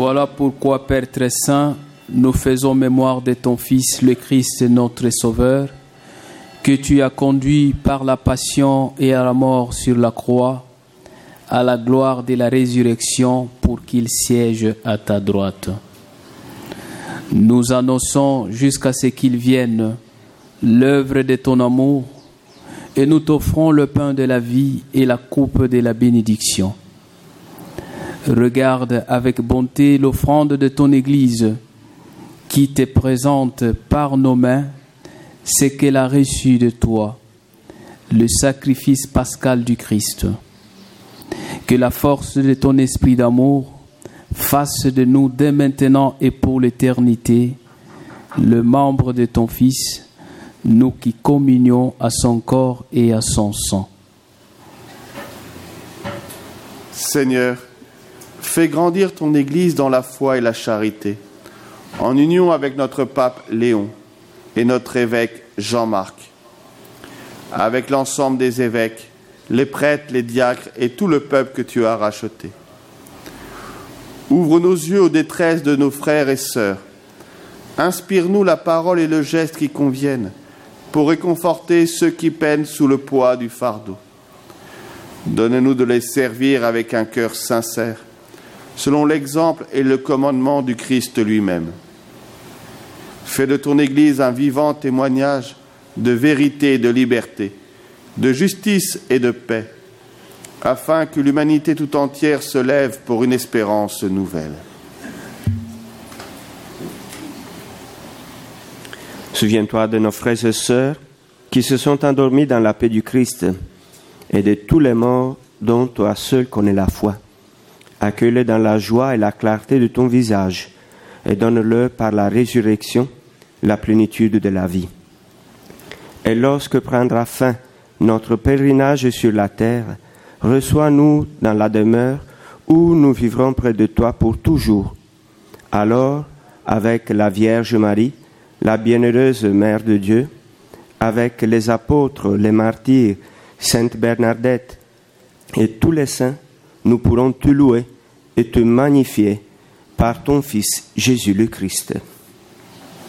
Voilà pourquoi, Père très saint, nous faisons mémoire de ton Fils, le Christ, notre Sauveur, que tu as conduit par la passion et à la mort sur la croix, à la gloire de la résurrection, pour qu'il siège à ta droite. Nous annonçons jusqu'à ce qu'il vienne l'œuvre de ton amour, et nous t'offrons le pain de la vie et la coupe de la bénédiction. Regarde avec bonté l'offrande de ton Église, qui te présente par nos mains ce qu'elle a reçu de toi, le sacrifice pascal du Christ. Que la force de ton esprit d'amour fasse de nous dès maintenant et pour l'éternité le membre de ton Fils, nous qui communions à son corps et à son sang. Seigneur, fais grandir ton Église dans la foi et la charité, en union avec notre pape Léon et notre évêque Jean-Marc, avec l'ensemble des évêques, les prêtres, les diacres et tout le peuple que tu as racheté. Ouvre nos yeux aux détresses de nos frères et sœurs. Inspire-nous la parole et le geste qui conviennent pour réconforter ceux qui peinent sous le poids du fardeau. Donne-nous de les servir avec un cœur sincère, selon l'exemple et le commandement du Christ lui-même. Fais de ton Église un vivant témoignage de vérité et de liberté, de justice et de paix, afin que l'humanité tout entière se lève pour une espérance nouvelle. Souviens-toi de nos frères et sœurs qui se sont endormis dans la paix du Christ et de tous les morts dont toi seul connais la foi. Accueille-les dans la joie et la clarté de ton visage et donne-leur par la résurrection la plénitude de la vie. Et lorsque prendra fin notre pèlerinage sur la terre, reçois-nous dans la demeure où nous vivrons près de toi pour toujours. Alors, avec la Vierge Marie, la bienheureuse Mère de Dieu, avec les apôtres, les martyrs, Sainte Bernadette et tous les saints, nous pourrons te louer et te magnifier par ton Fils Jésus le Christ.